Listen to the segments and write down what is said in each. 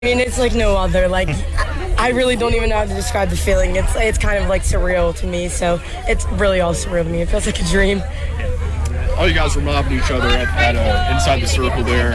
I mean, it's like no other. Like, I really don't even know how to describe the feeling. It's kind of like surreal to me, so it's really all surreal to me. It feels like a dream. All you guys were mobbing each other at inside the circle there.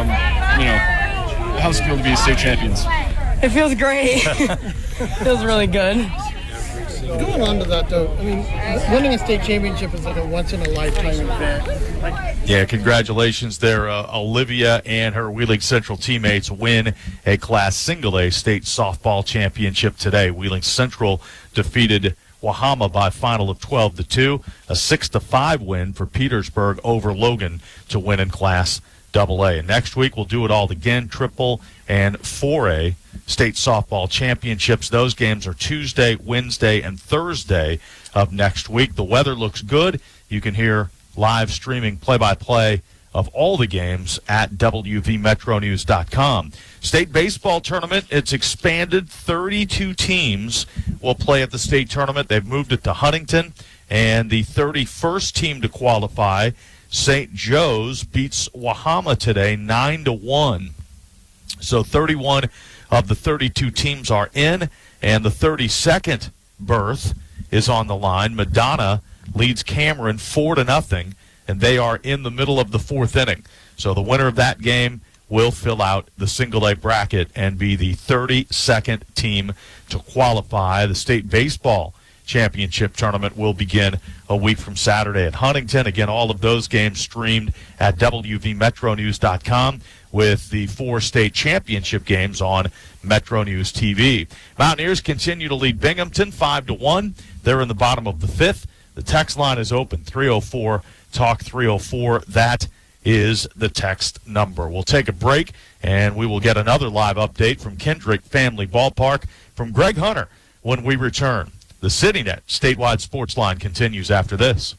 How's it feel to be state champions? It feels great. It feels really good. Going on to that, though, I mean, winning a state championship is like a once-in-a-lifetime event. Yeah, congratulations there. Olivia and her Wheeling Central teammates win a Class Single A state softball championship today. Wheeling Central defeated Wahama by a final of 12-2, a 6-5 win for Petersburg over Logan to win in Class AA. And next week we'll do it all again, triple and 4A state softball championships. Those games are Tuesday, Wednesday, and Thursday of next week. The weather looks good. You can hear live streaming play-by-play of all the games at WVMetroNews.com. State baseball tournament, it's expanded. 32 teams will play at the state tournament. They've moved it to Huntington, and the 31st team to qualify, St. Joe's, beats Wahama today 9-1. So 31 of the 32 teams are in, and the 32nd berth is on the line. Madonna leads Cameron 4-0, and they are in the middle of the fourth inning. So the winner of that game will fill out the single A bracket and be the 32nd team to qualify. The state baseball championship tournament will begin a week from Saturday at Huntington. Again, all of those games streamed at WVMetroNews.com with the 4 state championship games on Metro News TV. Mountaineers continue to lead Binghamton 5-1. They're in the bottom of the 5th. The text line is open, 304-TALK-304. That is the text number. We'll take a break, and we will get another live update from Kendrick Family Ballpark from Greg Hunter when we return. The CityNet statewide sports line continues after this.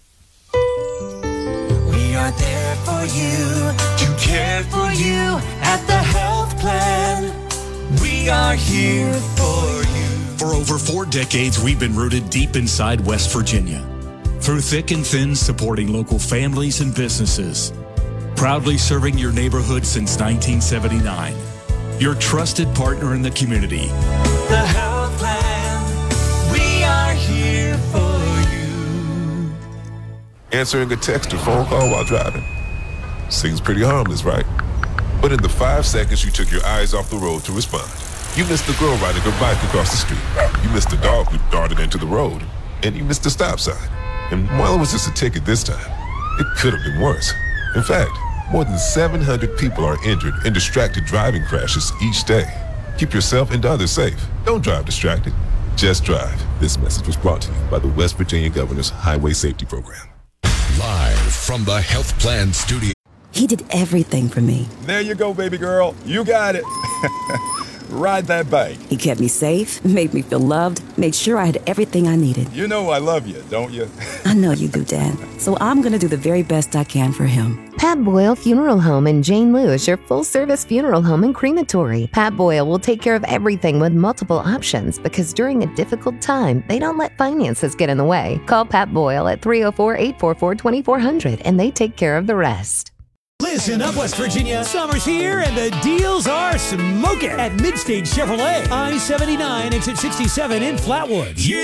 We are there for you, to care for you at the health plan. We are here for you. For over 4 decades, we've been rooted deep inside West Virginia. Through thick and thin, supporting local families and businesses. Proudly serving your neighborhood since 1979. Your trusted partner in the community. The health plan. We are here for you. Answering a text or phone call while driving. Seems pretty harmless, right? But in the 5 seconds you took your eyes off the road to respond, you missed the girl riding her bike across the street. You missed the dog who darted into the road. And you missed the stop sign. And while it was just a ticket this time, it could have been worse. In fact, more than 700 people are injured in distracted driving crashes each day. Keep yourself and others safe. Don't drive distracted. Just drive. This message was brought to you by the West Virginia Governor's Highway Safety Program. Live from the Health Plan Studio. He did everything for me. There you go, baby girl. You got it. Ride that bike. He kept me safe, made me feel loved, made sure I had everything I needed. You know I love you, don't you? I know you do, Dad. So I'm going to do the very best I can for him. Pat Boyle Funeral Home in Jane Lou is your full-service funeral home and crematory. Pat Boyle will take care of everything with multiple options because during a difficult time, they don't let finances get in the way. Call Pat Boyle at 304-844-2400 and they take care of the rest. Listen up, West Virginia. Summer's here and the deals are smoking at Midstage Chevrolet, I-79 exit 67 in Flatwoods.